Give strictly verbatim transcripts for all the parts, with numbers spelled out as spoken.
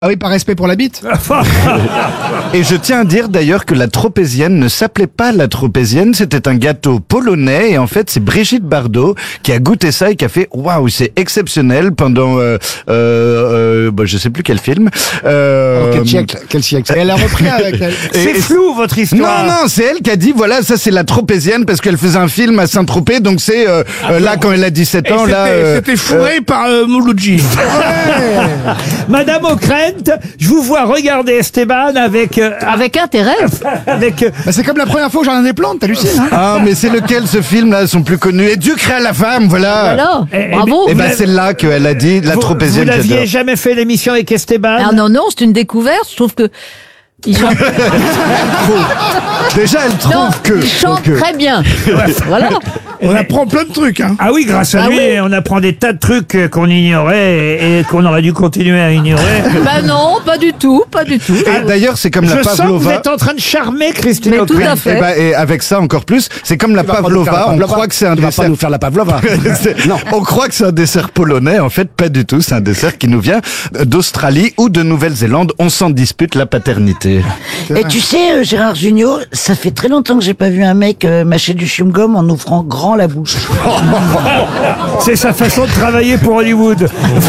Ah oui, par respect pour la bite. Et je tiens à dire d'ailleurs que la tropézienne ne s'appelait pas la tropézienne, c'était un gâteau polonais et en fait c'est Brigitte Bardot qui a goûté ça et qui a fait waouh, c'est exceptionnel pendant euh, euh, euh, bah, je sais plus quel film. Euh, Oh, quel siècle, quel siècle. Et elle a repris avec elle. C'est et- flou votre histoire. Non, non, c'est elle qui a dit, voilà, ça c'est la tropézienne parce qu'elle faisait un film à Saint-Tropez, donc c'est euh, euh, là quand elle a dix-sept Et ans, là... c'était- euh, C'était fourré par euh, Mouloudji. Madame O'Krent, je vous vois regarder Esteban avec euh, Avec intérêt. avec euh, Bah, c'est comme la première fois au Jardin des Plantes, t'hallucines, hein. Ah, mais c'est lequel ce film là, son plus connu? Et Dieu créa la femme, voilà. Alors, Eh, eh, bravo. Et Vous ben l'avez- c'est là qu'elle a dit, la vous, tropézienne, vous n'aviez j'adore. jamais fait l'émission avec Esteban? Ah non, non, c'est une découverte. Je trouve que ils chantent, Déjà, elle trouve non, que... ils chantent que- très bien. Voilà. On apprend plein de trucs, hein. Ah oui, grâce à Ah lui, oui. on apprend des tas de trucs euh, qu'on ignorait et, et qu'on aurait dû continuer à ignorer. Ben non, pas du tout, pas du tout. Et d'ailleurs, c'est comme la Je sens que vous Pavlova. êtes en train de charmer Christine Mais tout O'Krent. à fait. Et, ben, et avec ça encore plus, c'est comme la Pavlova, on croit que c'est un dessert. faire la Pavlova. C'est- On croit que c'est un dessert polonais, en fait pas du tout, c'est un dessert qui nous vient d'Australie ou de Nouvelle-Zélande, on s'en dispute la paternité. Et tu sais, euh, Gérard Junior, ça fait très longtemps que j'ai pas vu un mec euh, mâcher du chewing-gum en ouvrant grand la bouche. C'est sa façon de travailler pour Hollywood.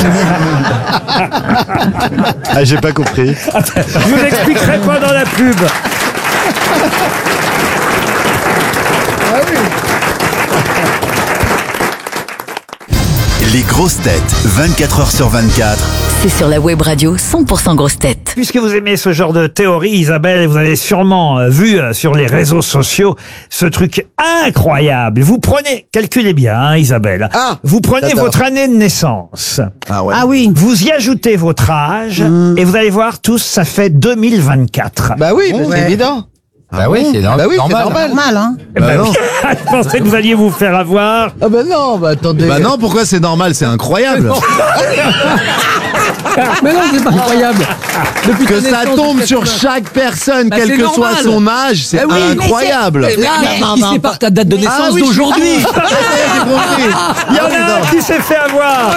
Ah, j'ai pas compris. Je vous expliquerai pas dans la pub. Les grosses têtes, vingt-quatre heures sur vingt-quatre. C'est sur la web radio cent pour cent grosses têtes. Puisque vous aimez ce genre de théorie, Isabelle, vous avez sûrement euh, vu euh, sur les réseaux sociaux ce truc incroyable. Vous prenez, calculez bien, hein, Isabelle. Ah, vous prenez j'adore. votre année de naissance. Ah ouais. Ah oui. Vous y ajoutez votre âge et vous allez voir tous, ça fait deux mille vingt-quatre. Bah oui, c'est évident. Bah oui, c'est Bah oui, c'est normal, hein. Eh ben, je pensais que vous alliez vous faire avoir. Ah bah non, bah attendez. Bah non, pourquoi c'est normal? C'est incroyable. Mais non, c'est pas incroyable. Depuis Que ta ça naissance tombe jusqu'à sur ton âge. chaque personne, Bah, quel c'est que soit normal. son âge, c'est Bah oui, mais incroyable. Là, il sépare ta date de naissance Ah oui, d'aujourd'hui. j'ai compris. Il y en a un qui s'est fait avoir.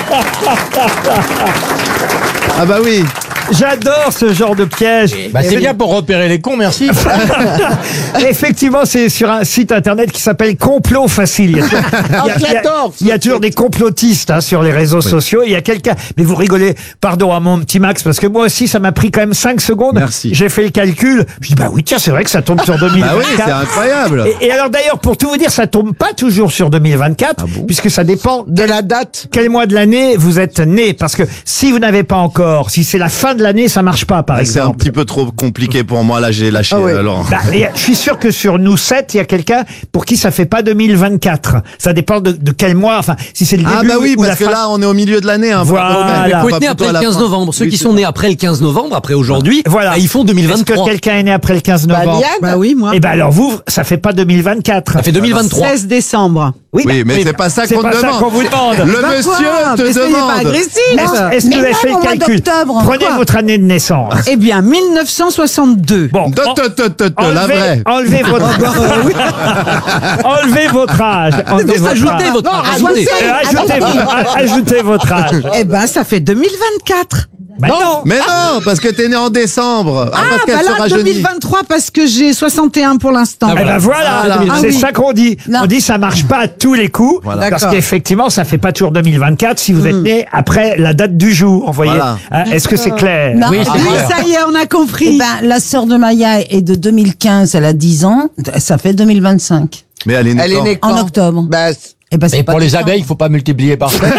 Ah bah oui. J'adore ce genre de piège. Bah, c'est bien pour repérer les cons, merci. Effectivement, c'est sur un site internet qui s'appelle Complot Facile. Il y a, il y a- il y a- il y a toujours des complotistes hein, sur les réseaux sociaux. Il y a quelqu'un, mais vous rigolez, pardon à mon petit Max, parce que moi aussi, ça m'a pris quand même cinq secondes. Merci. J'ai fait le calcul. Je dis, bah oui, tiens, c'est vrai que ça tombe sur deux mille Bah oui, vingt-quatre. c'est incroyable. Et, et alors d'ailleurs, pour tout vous dire, ça tombe pas toujours sur deux mille vingt-quatre, puisque ça dépend De la date. quel mois de l'année vous êtes né. Parce que si vous n'avez pas encore, si c'est la fin de l'année, ça marche pas, par C'est un exemple. petit peu trop compliqué pour moi, là j'ai lâché Ah ouais. euh, Laurent. Bah, et je suis sûr que sur nous sept, il y a quelqu'un pour qui ça fait pas deux mille vingt-quatre. Ça dépend de, de quel mois. Enfin, si c'est le début Ah bah oui, ou la parce que fin. là on est au milieu de l'année. Hein, Voilà. par rapport au- Il Il faut pas être né plutôt après à le la quinze fin. novembre. Ceux Oui, qui c'est sont ça. nés après le quinze novembre, après aujourd'hui, Voilà. bah, ils font deux mille Est-ce que vingt-trois. quelqu'un est né après le quinze Bah, novembre? Liane. Bah oui, moi. Eh ben alors vous, ça fait pas deux mille vingt-quatre. Ça fait deux mille vingt-trois. seize décembre. Oui, Oui, mais oui, c'est pas ça c'est qu'on pas te ça demande. qu'on vous demande. Le Bah monsieur quoi te Mais soyez pas demande. agressif. Est-ce est-ce que vous avez fait le au mois calcul? d'octobre. Prenez Quoi votre année de naissance. Eh bien, mille neuf cent soixante-deux. Bon, Tot, en- tot, tot, tot, tot, la enlevez, vraie. enlevez votre enlevez votre âge. Enlevez votre Ajoutez âge. votre Non, âge. Ajoutez. Euh, ajoutez, ajoutez votre âge. Eh ben, ça fait deux mille vingt-quatre. Bah non. Mais non, parce que t'es né en décembre. Ah, Ah, parce qu'elle bah se là, rajeunit. deux mille vingt-trois parce que j'ai soixante et un pour l'instant. Ah, Eh ben voilà, Voilà. Ah c'est oui. ça qu'on dit. Non. On dit ça marche pas à tous les coups, Voilà. parce D'accord. qu'effectivement ça fait pas toujours deux mille vingt-quatre si vous êtes né après la date du jour. Vous voyez, Voilà. Hein, est-ce que c'est clair? Non, Oui, oui, c'est clair. ça y est, on a compris. Eh ben, la sœur de Maya est de deux mille quinze, elle a dix ans, ça fait deux mille vingt-cinq, Mais elle est née Elle est quand née en quand octobre. Bah, Eh ben, c'est Et pas pour les décembre. abeilles, il faut pas multiplier par sept.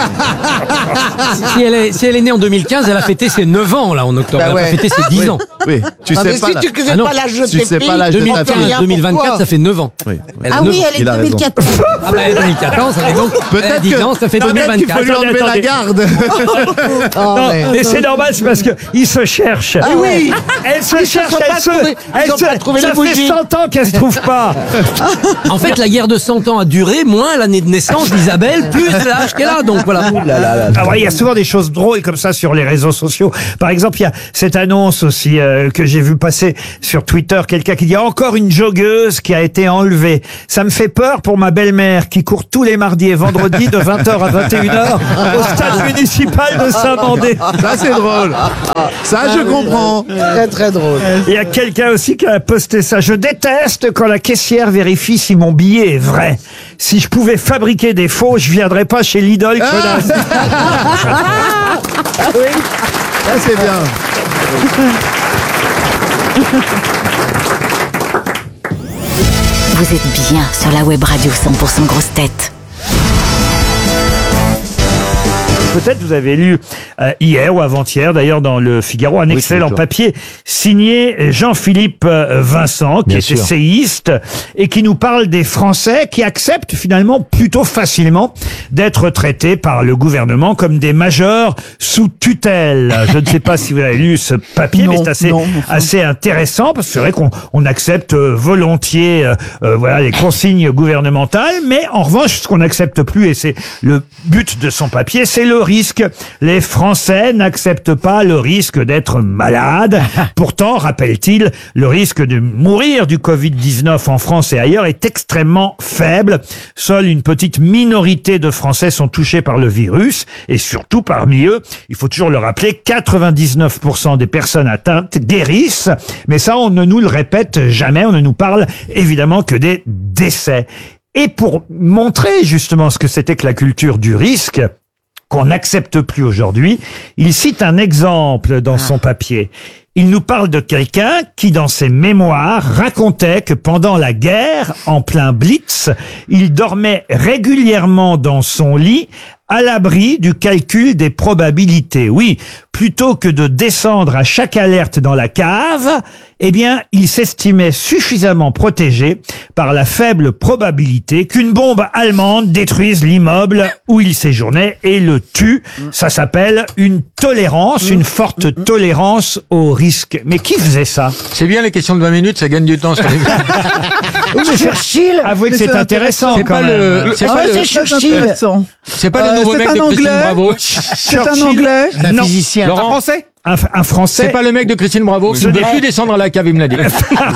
Si elle est, si elle est née en deux mille quinze, elle a fêté ses neuf ans, là, en octobre. Bah Elle a ouais. pas fêté ses dix ans. Oui, tu non, sais mais pas. si là. tu connais Ah non, pas l'âge de tu tes sais pas filles, l'âge de ta on fait fille. rien deux mille vingt-quatre, pour ça fait neuf ans. Oui. Elle a Ah neuf oui, ans. elle est il a deux mille quatre. Ah bah, deux mille quatorze, ça fait donc. Elle a Peut-être dix que- ans, ça fait peut-être qu'il faut deux mille vingt-quatre. lui enlever la Attendez, garde. Oh, Non, mais- mais c'est normal, c'est parce que il se cherche. Ah oui. Elle se Ils se cherche, sont elle pas se, trouvés- ils elle ont se, pas trouvé ça les fait bougies. cent ans qu'elle se trouve pas. En fait, la guerre de cent ans a duré, moins l'année de naissance d'Isabelle, plus l'âge qu'elle a. Donc voilà. Alors, il y a souvent des choses drôles comme ça sur les réseaux sociaux. Par exemple, il y a cette annonce aussi euh, que j'ai vu passer sur Twitter, quelqu'un qui dit encore une joggeuse qui a été enlevée. Ça me fait peur pour ma belle-mère qui court tous les mardis et vendredis de vingt heures à vingt et une heures au stade municipal de Saint-Mandé. Ça, c'est drôle. Ça, je comprends. Très très drôle. Il y a quelqu'un aussi qui a posté ça. Je déteste quand la caissière vérifie si mon billet est vrai. Si je pouvais fabriquer des faux, je viendrais pas chez Lidl, connasse. Ah oui, ça c'est bien. Vous êtes bien sur la web radio cent pour cent grosses têtes. Peut-être vous avez lu euh, hier ou avant-hier, d'ailleurs dans le Figaro, un Oui, excellent c'est papier signé Jean-Philippe euh, Vincent, qui Bien est sûr. essayiste et qui nous parle des Français qui acceptent finalement plutôt facilement d'être traités par le gouvernement comme des majeurs sous tutelle. Je ne sais pas si vous avez lu ce papier, Non, mais c'est assez, non, enfin. assez intéressant parce que c'est vrai qu'on on accepte euh, volontiers euh, euh, voilà les consignes gouvernementales, mais en revanche, ce qu'on n'accepte plus, et c'est le but de son papier, c'est le risque. Les Français n'acceptent pas le risque d'être malades. Pourtant, rappelle-t-il, le risque de mourir du covid dix-neuf en France et ailleurs est extrêmement faible. Seule une petite minorité de Français sont touchés par le virus et surtout parmi eux, il faut toujours le rappeler, quatre-vingt-dix-neuf pour cent des personnes atteintes guérissent. Mais ça, on ne nous le répète jamais. On ne nous parle évidemment que des décès. Et pour montrer justement ce que c'était que la culture du risque, qu'on n'accepte plus aujourd'hui, il cite un exemple dans son papier. Il nous parle de quelqu'un qui, dans ses mémoires, racontait que pendant la guerre, en plein Blitz, il dormait régulièrement dans son lit à l'abri du calcul des probabilités. Oui, plutôt que de descendre à chaque alerte dans la cave, eh bien, il s'estimait suffisamment protégé par la faible probabilité qu'une bombe allemande détruise l'immeuble où il séjournait et le tue. Ça s'appelle une tolérance, une forte tolérance au risque. Mais qui faisait ça? C'est bien les questions de vingt minutes, ça gagne du temps. Sur les... Oui, mais Churchill. Avouez que Mais c'est c'est intéressant C'est quand pas même. le, c'est Ah pas ouais, le, c'est Churchill. Intéressant. c'est pas le Euh, nouveau c'est mec un de Christine Anglais. Bravo. C'est un Churchill. anglais. Non. physicien. Laurent, Français? Un, un français. c'est pas le mec de Christine Bravo qui ne veut plus descendre à la cave, il me l'a dit.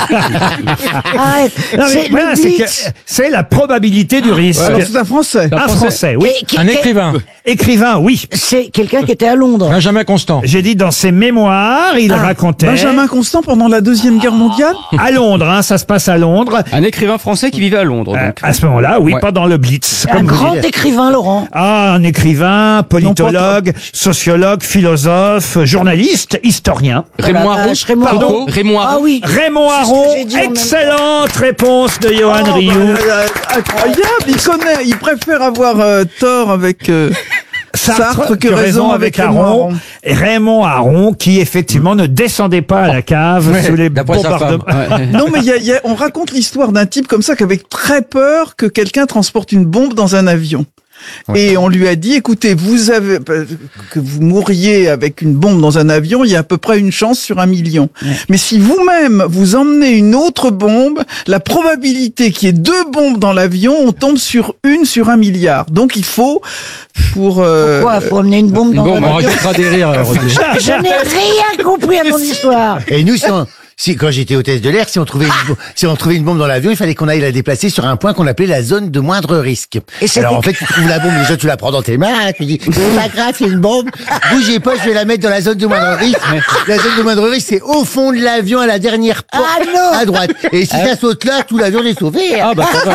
Arrête. Non, mais C'est voilà, le c'est que Blitz. c'est la probabilité du risque. Alors c'est un français. Un français, oui. Et qui- Un qui- écrivain, Écrivain, oui. C'est quelqu'un qui était à Londres. Benjamin Constant. J'ai dit dans ses mémoires, il racontait Benjamin Constant pendant la Deuxième Guerre mondiale. à Londres, hein, ça se passe à Londres. Un écrivain français qui vivait à Londres. Euh, Donc. à ce moment-là, oui, Ouais. pas dans le Blitz. Un comme vous grand dites. écrivain, Laurent. Ah, un écrivain, politologue, sociologue, philosophe, journaliste, historien. Raymond Ah la Aron. vache, Raymond Pardon, Aron. Raymond Aron. Ah oui. Raymond C'est ce que Aron, j'ai dit en même temps. excellente réponse de Johan Oh, Rioux. bah, euh, incroyable, il connaît, il préfère avoir euh, tort avec euh, Sartre que raison avec Raymond Aron. Et Raymond Aron, qui effectivement ne descendait pas à la cave Ouais, sous les d'après sa femme. bombardements. Ouais. Non, mais il y a- il y a- on raconte l'histoire d'un type comme ça qui avait très peur que quelqu'un transporte une bombe dans un avion. Et on lui a dit, écoutez, vous avez que vous mourriez avec une bombe dans un avion, il y a à peu près une chance sur un million. Mais si vous-même vous emmenez une autre bombe, la probabilité qu'il y ait deux bombes dans l'avion, on tombe sur une sur un milliard. Donc il faut pour euh, Quoi, faut emmener une bombe dans Bon, un on avion. rajoutera des rires. euh, Roselyne. Je n'ai rien compris à mon histoire. Et nous, si on- si, quand j'étais hôtesse de l'air, si on trouvait une, bo- si on trouvait une bombe dans l'avion, il fallait qu'on aille la déplacer sur un point qu'on appelait la zone de moindre risque. Et c'était- Alors en fait, tu trouves la bombe, déjà tu la prends dans tes mains, tu dis, c'est pas grave, il y a une bombe, bougez pas, je vais la mettre dans la zone de moindre risque. La zone de moindre risque, c'est au fond de l'avion, à la dernière porte, Ah non. à droite. Et si ça saute là, tout l'avion est sauvé. Ah bah ça va.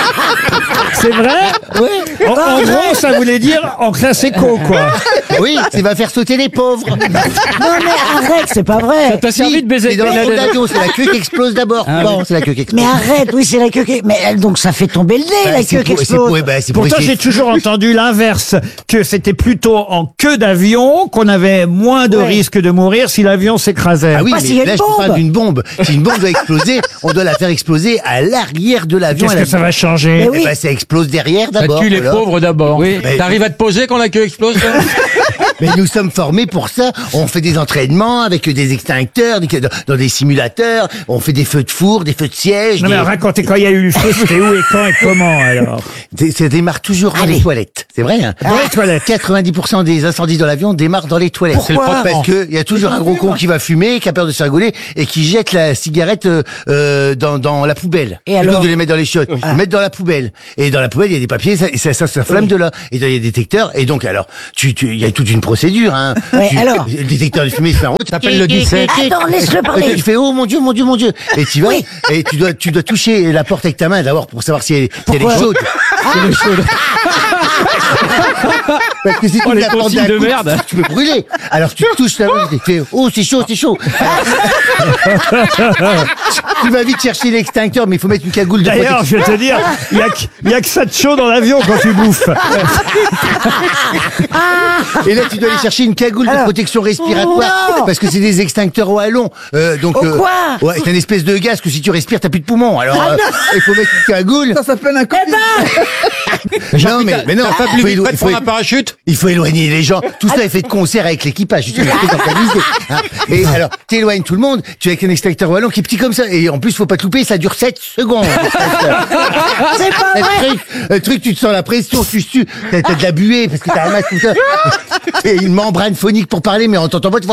C'est vrai? Oui. En, en gros, ça voulait dire en classe éco, quoi. Oui, ça va faire sauter les pauvres. Non mais arrête, c'est pas vrai. T'as servi de baiser C'est avec dans Ben le fond de Laden. l'avion, c'est la queue qui explose d'abord. Ah, Bon, oui. c'est la queue qui explose. Mais arrête, oui, c'est la queue qui... Mais elle, donc ça fait tomber le nez, Bah, la c'est queue qui pour- c'est pour- explose. bah, c'est pour Pourtant, essayer- j'ai toujours entendu l'inverse, que c'était plutôt en queue d'avion qu'on avait moins de Ouais. risque de mourir si l'avion s'écrasait. Ah oui, Pas s'il y a mais là, une je te parle bombe. d'une bombe. Si une bombe doit exploser, on doit la faire exploser à l'arrière de l'avion. Qu'est-ce à la- que ça va changer? Mais oui. Eh ben, ça explose derrière Ça d'abord. tue les voilà. pauvres d'abord. Oui. Mais- T'arrives à te poser quand la queue explose toi Mais nous sommes formés pour ça. On fait des entraînements avec des extincteurs, des- dans des simulateurs, on fait des feux de four, des feux de siège. Non, des... mais racontez quand il y a eu le feu, c'était où et quand et comment, alors? Ça démarre toujours dans les toilettes. C'est vrai, hein? Dans les toilettes. quatre-vingt-dix pour cent des incendies dans l'avion démarrent dans les toilettes. Pourquoi? Parce que il y a toujours un gros con qui va fumer, qui a peur de se rigoler et qui jette la cigarette euh, euh, dans, dans la poubelle. Et Plutôt alors de les mettre dans les chiottes, ils mettent dans la poubelle. Et dans la poubelle, il y a des papiers, ça, ça, ça, ça flamme de là. Et il y a des détecteurs. Et donc, alors, tu, tu, il y a toute une procédure, hein. Ouais, Tu- alors Le détecteur de fumée, il fait un route. T'appelles le dix-sept. Attends, laisse-le Et parler. tu fais, oh mon Dieu, mon Dieu, mon Dieu. Et tu vas, Oui. et tu dois, tu dois toucher la porte avec ta main d'abord pour savoir si elle, si elle est Pourquoi chaude. Si elle est chaude. Parce que si tu Oh, les la porte consignes d'un de coup, merde. tu peux brûler. Alors tu touches la main, tu fais, oh c'est chaud, c'est chaud. Tu vas vite chercher l'extincteur, mais il faut mettre une cagoule de D'ailleurs, je protection. vais te dire, il y a, que- il y a que ça de chaud dans l'avion quand tu bouffes. Et là, tu dois aller chercher une cagoule de protection respiratoire. Non. Parce que c'est des extincteurs au hallon. Euh, donc, Au euh, quoi ouais, c'est une espèce de gaz que si tu respires, t'as plus de poumons. Alors, Ah euh, il faut mettre une cagoule. Ça s'appelle un Eh ben, Non, mais, mais non. T'as pas il faut plus vite élo- prêt de il faut- prendre un parachute? Il faut éloigner les gens. Tout ça est fait de concert avec l'équipage. C'est une espèce organisée, hein. Et alors, t'éloignes tout le monde. Tu es avec un extincteur wallon qui est petit comme ça. Et en plus, faut pas te louper. Ça dure sept secondes. c'est pas Le vrai. truc, le truc, tu te sens la pression, tu sues, t'as, t'as de la buée parce que t'as un masque tout ça. Et une membrane phonique pour parler, mais on t'entend pas. Tu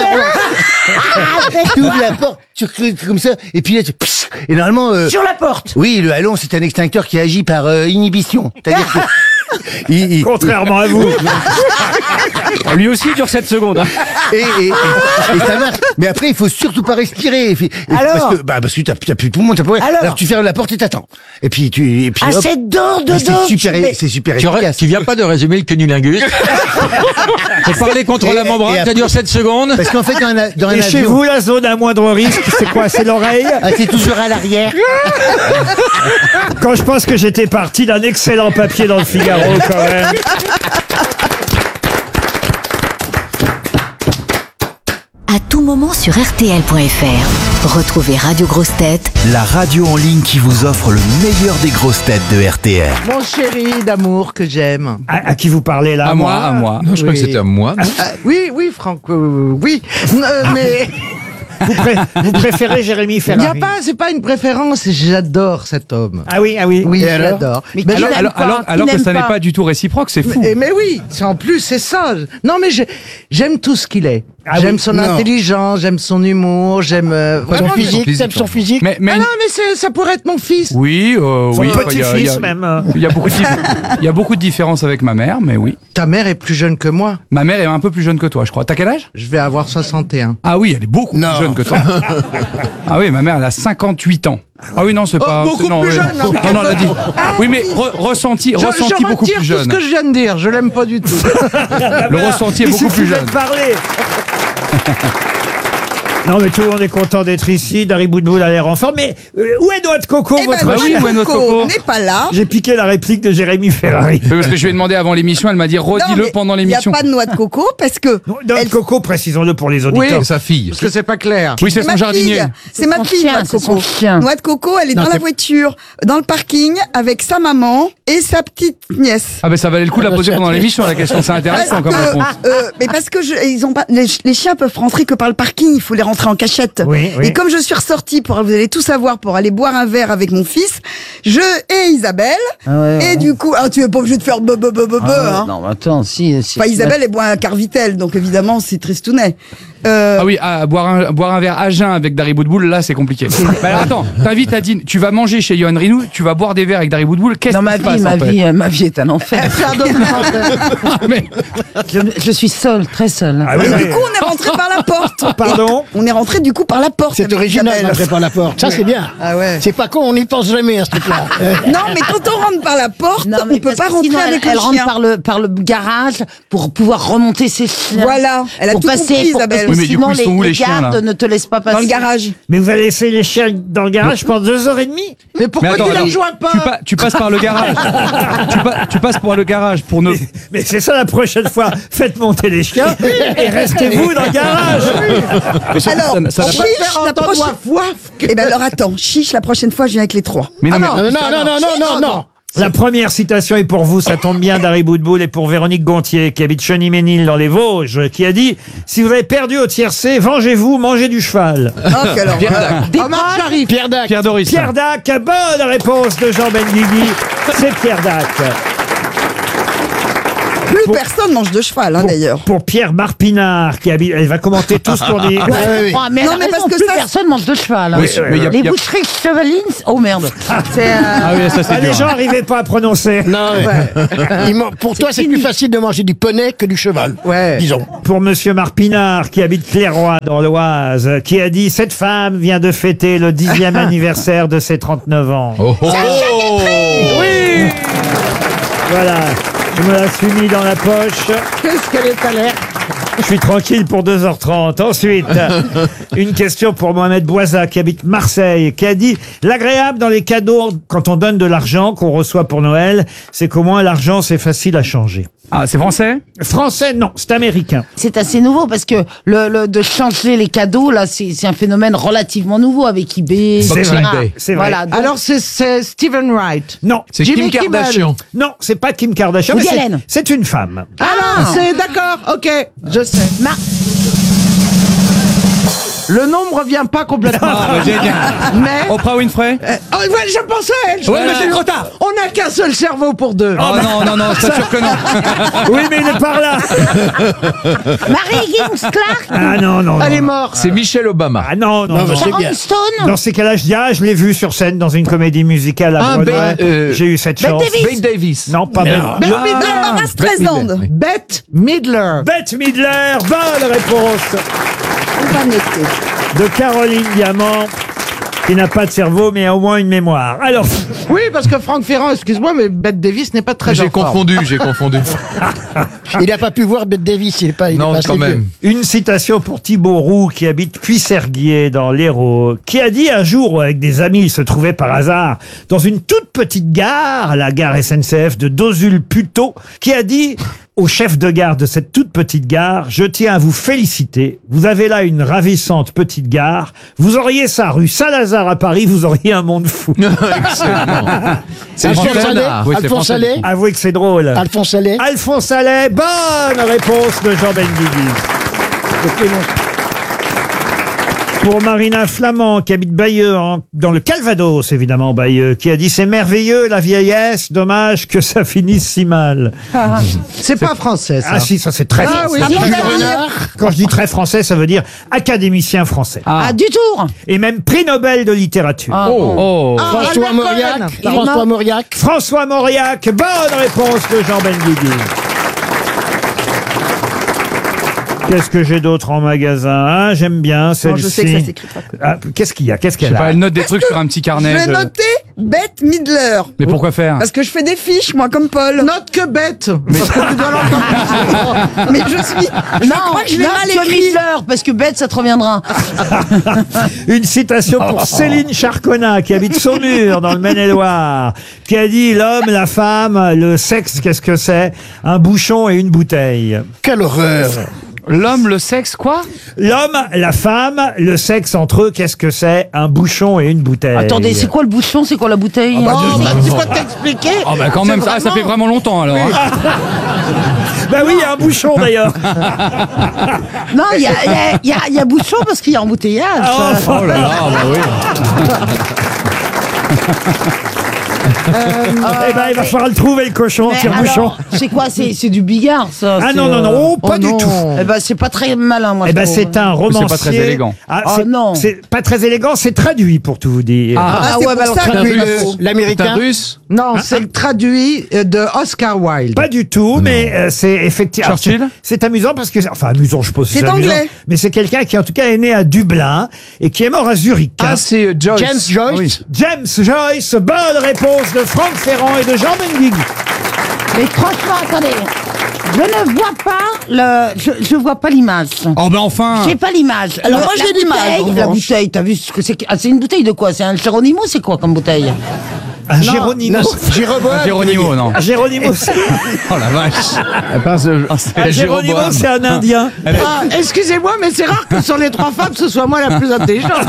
ouvres la porte, tu recliques comme ça, et puis là, tu... pss, et normalement... euh, Sur la porte. oui, le hallon, c'est un extincteur qui agit par euh, inhibition. C'est-à-dire que... il- il- Contrairement à vous. Lui aussi, il dure sept secondes. hein. Et, et, et, et ça marche. Mais après, il faut surtout pas respirer. Et puis- et Alors parce que, bah, parce que t'as, t'as plus de poumons, t'as pas. Alors Alors tu fermes la porte et t'attends. Et puis tu, et puis. Ah, hop. c'est dedans, Mais dedans. C'est super, Mais- c'est super Tu, aurais- efficace. tu viens pas de résumer le cunnilingus? Faut parler contre Et- la et membrane, ça après- dure sept secondes. Parce qu'en fait, dans un, dans un Et chez avion, vous, la zone à moindre risque, c'est quoi? C'est l'oreille? ah, c'est toujours à l'arrière. Quand je pense que j'étais parti d'un excellent papier dans le Figaro, quand même. À tout moment sur R T L point F R. Retrouvez Radio Grosses Têtes La radio en ligne qui vous offre le meilleur des grosses têtes de R T L. Mon chéri d'amour que j'aime. À, à qui vous parlez là? À moi, à moi. Non, je crois que c'était à moi. Ah, oui, oui, Franck, euh, oui. Euh, mais Vous, pré- vous préférez Jérémy il n'y Ferrari? a pas, c'est pas une préférence. J'adore cet homme. Ah oui, ah oui. Oui, Et je alors l'adore. Mais Mais qui je- n'aime Alors, pas, alors, qui alors que n'aime ça n'est pas. pas du tout réciproque, c'est fou. mais, mais oui, c'est en plus c'est ça. Non, mais je- j'aime tout ce qu'il est. Ah j'aime oui, son non. intelligence, j'aime son humour, j'aime euh, Son vraiment, physique, physique, t'aimes son physique. Mais, mais Ah non, mais c'est- ça pourrait être mon fils. oui, euh, Son oui. enfin, il y a- il y petit-fils a- même. Il y a beaucoup de dif- il y a beaucoup de différences avec ma mère, mais oui. Ta mère est plus jeune que moi. Ma mère est un peu plus jeune que toi, je crois. T'as quel âge? Je vais avoir soixante et un. Ah oui, elle est beaucoup Non. plus jeune que toi. Ah oui, ma mère, elle a cinquante-huit ans. Ah oui, non, c'est Oh, pas... beaucoup c'est- non, plus oui. jeune, non, mais Non, non, elle a dit... Oui, mais re- ressenti, Je, ressenti je beaucoup retire plus tout jeune. ce que je viens de dire. Je l'aime pas du tout. Le ressenti est Il beaucoup suffit plus de jeune. parler. Non, mais tout le monde est content d'être ici. Dari Boudboul a l'air en forme. Mais euh, où est Noix de Coco, Eh ben, votre Bah oui, chien où est notre coco? n'est pas là. J'ai piqué la réplique de Jérémy Ferrari. Oui, parce que je lui ai demandé avant l'émission, elle m'a dit Non, redis-le mais pendant Il n'y a l'émission. pas de noix de coco parce que Noix de Coco, précisons-le pour les auditeurs. Oui. Sa fille. Parce que c'est pas clair. Oui, c'est c'est son ma jardinier. fille. C'est ma son fille, chien, Noix de c'est Coco. son chien. Noix de Coco, elle est Non, dans la c'est- voiture, dans le parking, avec sa maman et sa petite nièce. Ah ben ça valait le coup de la poser pendant l'émission, la question, c'est intéressant comme Parce que, réponse. euh, mais parce que je, ils ont pas, les, les chiens peuvent rentrer que par le parking, il faut les rentrer en cachette. Oui, oui. Et comme je suis ressortie pour, vous allez tout savoir, pour aller boire un verre avec mon fils, je et Isabelle, et du coup, ah, tu es pas obligé de faire be be be be be, hein. Non, mais attends, si. si Enfin, Isabelle, elle boit un Carvitel, donc évidemment, c'est tristounet. Euh, Ah oui, à boire un, boire un verre à jeun avec Dari Boudboul, là c'est compliqué. Bah alors attends, t'invites à dîner, tu vas manger chez Yoann Rioux, tu vas boire des verres avec Dari Boudboul, qu'est-ce Non, qui ma se vie, passe ma en fait vie, euh, ma vie est un enfer. Ah, mais- je, je suis seule, très seule. Ah oui, et oui. du coup, on est rentré par la porte. Pardon? On est rentré du coup par la porte. C'est avec original Isabelle. d'entrer par la porte. Ça, c'est bien. Ah ouais. C'est pas con, on n'y pense jamais à ce truc-là. Euh, Non, mais quand on rentre par la porte, Non, mais on peut parce pas que rentrer sinon, avec elle, elle le rentre chien. par le, par le garage pour pouvoir remonter ses chiens. Voilà, elle a pour tout passer, compris, pour- Isabelle. parce que Oui, mais du sinon, coup, ils sont où, les, les chiens, gardes là ne te laissent pas passer. Dans le garage. Mais vous allez laisser les chiens dans le garage pendant deux heures et demie? Mais Mais pourquoi attends, tu les attends, rejoins pas tu, pa- tu passes par le garage. tu, pa- tu passes par le garage pour ne. Mais, mais c'est ça la prochaine fois. Faites monter les chiens et restez-vous dans le garage. Mais surtout, Alors, ça n'a- ça n'a chiche, pas- la prochaine... fois. Eh ben alors attends, chiche, la prochaine fois, je viens avec les trois. Mais non, Ah mais- non, Non, non, non, non, non, non, non. La première citation est pour vous, ça tombe bien, Dari Boudboul, et pour Véronique Gontier, qui habite Cheny-Ménil dans les Vosges, qui a dit « Si vous avez perdu au tiercé, vengez-vous, mangez du cheval. » Oh, quelle horreur. Pierre Dac. Omar Sharif. Pierre Dac. Pierre Doris. Pierre Dac, bonne réponse de Jean Benguigui. C'est Pierre Dac. Plus Pour- personne mange de cheval, hein, Pour, d'ailleurs. pour Pierre Marpinard, qui habite... Elle va commenter tous pour dire... Oh, mais Non, non, mais parce que plus ça- personne mange de cheval. hein. Oui, mais il y a- Les il y a- boucheries chevalines, oh merde. C'est, euh, Ah oui, ça c'est Ah, les dur. gens n'arrivaient pas à prononcer. Non, ouais. Il man- Pour toi, c'est plus facile de manger du poney que du cheval. Ouais. Disons. Pour Monsieur Marpinard, qui habite Clairoy dans l'Oise, qui a dit « Cette femme vient de fêter le dixième anniversaire de ses trente-neuf ans. Oh, oh, oh. Oui. Voilà, je me la suis mis dans la poche. Qu'est-ce qu'elle est à l'air? Je suis tranquille pour deux heures trente. Ensuite, une question pour Mohamed Boisa, qui habite Marseille, qui a dit « L'agréable dans les cadeaux, quand on donne de l'argent qu'on reçoit pour Noël, c'est qu'au moins l'argent, c'est facile à changer. Ah, c'est français » Français, non, c'est américain. c'est assez nouveau parce que le, le de changer les cadeaux là, c'est c'est un phénomène relativement nouveau avec eBay. C'est et cetera. vrai, c'est vrai. Voilà. donc- Alors c'est c'est Stephen Wright. Non. C'est Jimmy Kim Kimmel. Kardashian. Non, c'est pas Kim Kardashian, Woody mais c'est- Allen. c'est une femme. Ah, non, c'est d'accord. Ok, je sais. Mar- Le nom me revient pas complètement. Ah, bah, génial. Mais Oprah Winfrey. Euh, oh, ouais, je pensais à elle. je Ouais, pensais- mais c'est trop tard. On n'a qu'un seul cerveau pour deux. Oh non, non, non, c'est sûr que non. Oui, mais il est par là. Marie Higgins Clark. Ah non, non, Elle non. est morte. C'est Michelle Obama. Ah non, non, Non, non. mais c'est bien. Sharon Stone. Dans ces cas-là, je dis, ah, je l'ai vu sur scène dans une comédie musicale à Ah, Broadway. Ben, euh, J'ai eu cette Bette chance. Davis. Bette Davis. Non, pas Bette. Bette Le- Midler. Barbara Streisand. Bette Midler. Bette Midler, bonne réponse On va noter. de Caroline Diamant, qui n'a pas de cerveau, mais a au moins une mémoire. Alors, Oui, parce que Franck Ferrand, excuse-moi, mais Bette Davis n'est pas très J'ai en forme. confondu, j'ai confondu. Il n'a pas pu voir Bette Davis. Il est pas. Il est Non, pas assez quand même. vieux. une citation pour Thibaut Roux, qui habite Puisserguier dans l'Hérault, qui a dit un jour, avec des amis, il se trouvait par hasard dans une toute petite gare, la gare S N C F de Dozul-Puteaux, qui a dit au chef de gare de cette toute petite gare, je tiens à vous féliciter. Vous avez là une ravissante petite gare. Vous auriez ça rue Saint-Lazare à Paris, vous auriez un monde fou. Excellent. C'est Alphonse français. Allais. Oui, c'est Alphonse français. Allais. Avouez que c'est drôle. Alphonse Allais. Alphonse Allais, bonne réponse de Jean Benguigui. Pour Marina Flamand, qui habite Bayeux, en- dans le Calvados, évidemment, Bayeux, qui a dit « C'est merveilleux, la vieillesse, dommage que ça finisse si mal. C'est pas français, » ça. Ah si, ça c'est très Ah oui, français. Jules Renard. Quand je dis très français, ça veut dire académicien français. Ah, du tour. Et même prix Nobel de littérature. Ah, Oh, oh. Ah, François Albert Mauriac. Cohen. Il est François mort. Mauriac. François Mauriac, bonne réponse de Jean Benguigui. Qu'est-ce que j'ai d'autre en magasin hein? J'aime bien celle-ci. je sais que ça s'écrit pas. Ah, qu'est-ce qu'il y a Qu'est-ce Je sais qu'elle pas, a elle note des trucs sur un petit Je carnet. vais de- noter Bette Midler. Mais pourquoi faire Parce que je fais des fiches, moi, comme Paul. Note que bête. Parce que tu dois l'entendre. Mais je suis. Je Non, crois que je l'ai non, mal que écrit. Midler, parce que bête, ça te reviendra. Une citation pour Céline Charconnat, qui habite Saumur, dans le Maine-et-Loire, qui a dit « L'homme, la femme, le sexe, qu'est-ce que c'est? Un bouchon et une bouteille. Quelle horreur. L'homme, le sexe, quoi » L'homme, la femme, le sexe entre eux, qu'est-ce que c'est? Un bouchon et une bouteille. Attendez, c'est quoi le bouchon, c'est quoi la bouteille? Oh, bah, tu peux t'expliquer. Oh bah quand même, ça, ça fait vraiment longtemps alors. hein. Ben oui, il y a un bouchon d'ailleurs. Non, il y a, il y, a, il y, a, il y a bouchon parce qu'il y a embouteillage. Ah, oh, Oh là là, bah oui. Eh ben, il va falloir le trouver, le cochon, Mais tire-bouchon. alors, c'est quoi? C'est c'est du bigard, ça. Ah c'est, non, non, non, euh, oh, pas du non. tout. Eh ben, c'est pas très malin, moi. Eh je ben, trouve. c'est un romancier. pas très élégant. Ah, Oh, c'est- non. C'est pas très élégant, c'est traduit pour tout vous dire. Ah, Ah, Ah, c'est ouais, bah pour alors, ça traduit. que Le- L'américain. C'est un russe. Non, c'est le traduit euh, de Oscar Wilde. Pas du tout, mais euh, c'est effectivement. Churchill alors, c'est- C'est amusant parce que, enfin, amusant, je suppose. que C'est amusant, anglais. Mais c'est quelqu'un qui, en tout cas, est né à Dublin et qui est mort à Zurich. hein. Ah, c'est euh, Joyce. James Joyce. Oui. James Joyce, bonne réponse de Franck Ferrand et de Jean Benguigui. Mais franchement, attendez. Je ne vois pas le. Je, je vois pas l'image. Oh ben enfin. J'ai pas l'image. Alors, moi, la j'ai l'image, bouteille, en La revanche. bouteille, t'as vu ce que c'est? Ah, c'est une bouteille de quoi? C'est un Geronimo, c'est quoi comme bouteille? Un Géronimo. Jéroboam. Géronimo, non. Un Géronimo, c'est Oh la vache. Elle pense de- un la Géronimo, Jéroboam. c'est un Indien. Ah, excusez-moi, mais c'est rare que sur les trois femmes, ce soit moi la plus intelligente.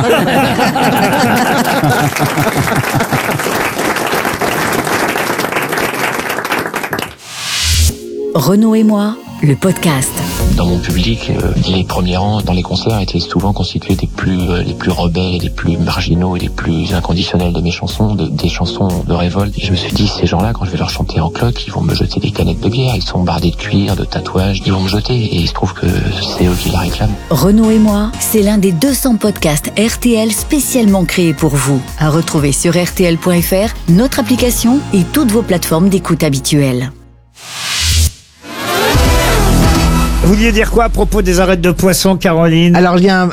Renaud et moi, le podcast. Dans mon public, euh, les premiers rangs dans les concerts étaient souvent constitués des plus euh, les plus rebelles, les plus marginaux et les plus inconditionnels de mes chansons, de, des chansons de révolte. Et je me suis dit, ces gens-là, quand je vais leur chanter en cloque, ils vont me jeter des canettes de bière, ils sont bardés de cuir, de tatouages, ils vont me jeter et il se trouve que c'est eux qui la réclament. Renaud et moi, c'est l'un des deux cents podcasts R T L spécialement créés pour vous. À retrouver sur R T L point F R, notre application et toutes vos plateformes d'écoute habituelles. Vous vouliez dire quoi à propos des arêtes de poisson, Caroline? Alors, il y a un,